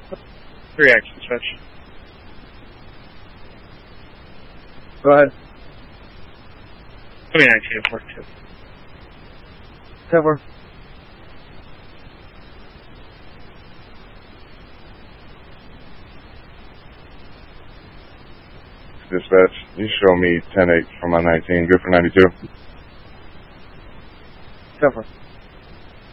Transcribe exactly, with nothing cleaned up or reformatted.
Three action switch. Go ahead. twenty nineteen at forty-two. Cover. Dispatch, you show me ten eight from my nineteen, good for ninety-two. Cover.